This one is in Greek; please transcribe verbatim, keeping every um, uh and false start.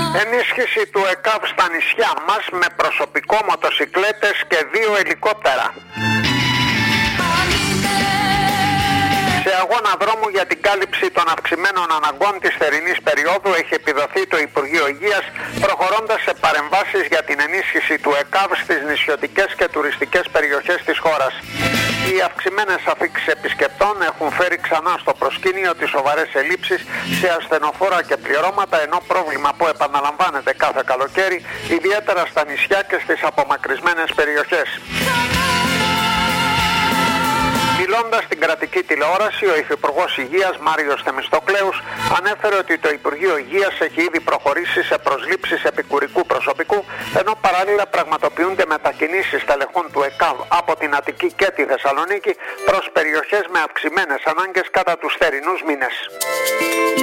Ενίσχυση του ΕΚΑΒ στα νησιά μας με προσωπικό, μοτοσικλέτες και δύο ελικόπτερα. Σε αγώνα δρόμου για την κάλυψη των αυξημένων αναγκών της θερινής περίοδου έχει επιδοθεί το Υπουργείο Υγείας, προχωρώντας σε παρεμβάσεις για την ενίσχυση του ΕΚΑΒ στις νησιωτικές και τουριστικές περιοχές της χώρας. Οι αυξημένες αφήξεις επισκεπτών έχουν φέρει ξανά στο προσκήνιο τις σοβαρές ελλείψεις σε ασθενοφόρα και πληρώματα, ενώ πρόβλημα που επαναλαμβάνεται κάθε καλοκαίρι, ιδιαίτερα στα νησιά και στις απομακρυσμένες περιοχές. Μιλώντας στην κρατική τηλεόραση, ο Υφυπουργός Υγείας Μάριος Θεμιστοκλέους ανέφερε ότι το Υπουργείο Υγείας έχει ήδη προχωρήσει σε προσλήψεις επικουρικού προσωπικού, ενώ παράλληλα πραγματοποιούνται μετακινήσεις τελεχών του ΕΚΑΒ από την Αττική και τη Θεσσαλονίκη προς περιοχές με αυξημένες ανάγκες κατά τους θερινούς μήνες.